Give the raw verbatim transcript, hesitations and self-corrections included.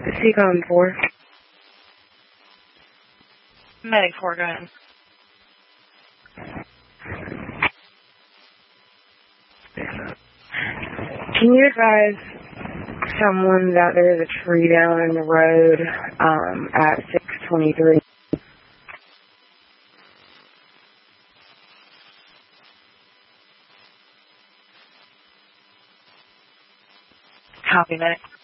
Seacom four. Medic four, go ahead. Can you advise someone that there's a tree down in the road um, at six twenty-three? Copy, medic.